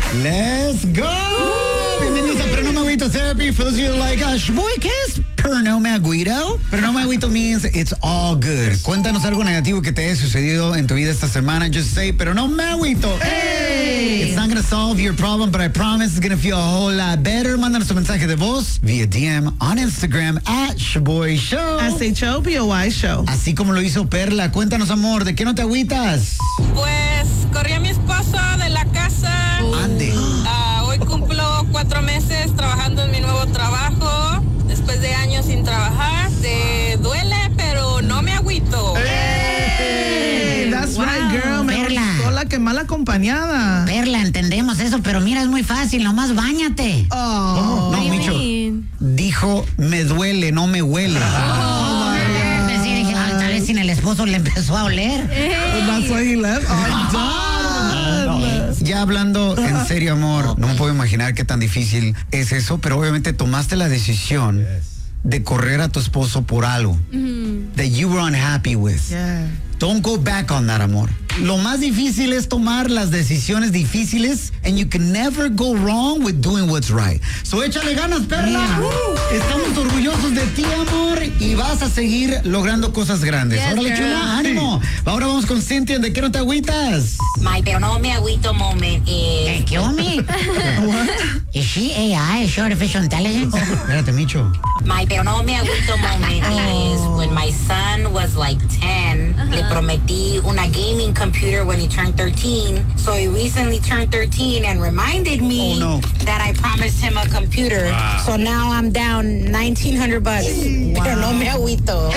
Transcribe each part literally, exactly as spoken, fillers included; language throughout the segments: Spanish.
Let's go. Bienvenidos a Pero No Me Agüito Therapy. For those of you like, uh, boy, ¿qué es Pero No Me Agüito? Pero No Me Agüito means it's all good. Cuéntanos algo negativo que te haya sucedido en tu vida esta semana. Just say, Pero No Me Agüito. Hey. It's not going to solve your problem, but I promise it's going to feel a whole lot better. Mándanos tu mensaje de voz via D M on Instagram at Shaboy Show. S H O B O Y Show. Así como lo hizo Perla. Cuéntanos, amor, ¿de qué no te agüitas? Pues corrí a mi esposo de la casa. Ande. Ah, hoy cumplo cuatro meses trabajando en mi nuevo trabajo. Después de años sin trabajar. Te duele, pero no me agüito. Hey, that's Wow. right, girl. Mejor Perla. sola que mal acompañada. Perla, entendemos eso, pero mira, es muy fácil, nomás báñate. Oh. No, Micho. Dijo, me duele, no me huele. Pues sí, dije, "Ah, tal vez sin el esposo le empezó a oler. That's why he left. Oh, done. Ya hablando en serio, amor, no me puedo imaginar qué tan difícil es eso, pero obviamente tomaste la decisión de correr a tu esposo por algo that you were unhappy with. Yeah. Don't go back on that, amor. Lo más difícil es tomar las decisiones difíciles, and you can never go wrong with doing what's right. So échale ganas, Perla. Yeah. Uh, Estamos orgullosos de ti, amor, y vas a seguir logrando cosas grandes. Yes, Órale, girl. chula, ánimo. Ahora vamos con Cynthia. ¿De qué no te agüitas? My pero no me agüito moment ¿Qué, is qué, homie? Is she A I? Is she artificial intelligence? Espérate, Micho. my pero no me agüito moment is when my son was like ten. Le prometí una gaming computer when he turned thirteen. So he recently turned thirteen and reminded me Oh, no. that I promised him a computer. So now I'm down nineteen hundred bucks. Pero no me agüito.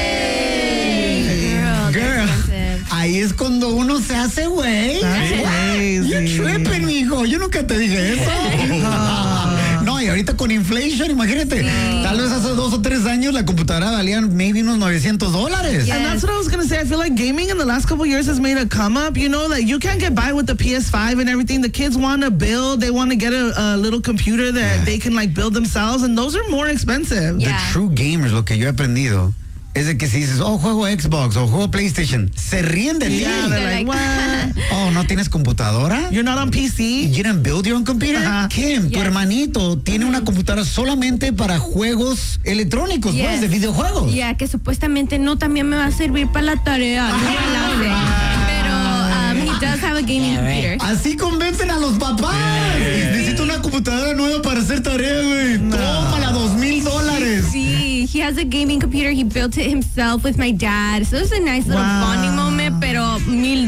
Girl, ahí es cuando uno se hace güey. That's crazy. You're tripping, mijo. Yo nunca te dije eso. No, y ahorita con inflation, imagínate. Tal vez hace dos o tres años la computadora valían maybe unos novecientos dólares. And that's what I was gonna say. I feel like gaming in the last couple of years has made a come up. You know, like you can't get by with the P S five and everything. The kids want to build. They want to get a, a little computer that Yeah. they can like build themselves, and those are more expensive. The Yeah. true gamers, lo que yo he aprendido, es de que si dices, oh, juego Xbox o juego PlayStation, se ríen de ti. Yeah, they're like, what? Oh, ¿no tienes computadora? You're not on P C? You didn't build your own computer? Ajá. Kim, tu Yes. hermanito tiene una computadora solamente para juegos electrónicos, pues, Yes. de videojuegos. Ya, que supuestamente no también me va a servir para la tarea. No me la hace. Pero um, he does have a gaming Yeah, right. computer. Así convencen a los papás. Necesito una computadora nueva para hacer tarea, güey. Tómala, dos mil dólares. Sí, he has a gaming computer. He built it himself with my dad. So it was a nice little Wow. bonding moment, pero mil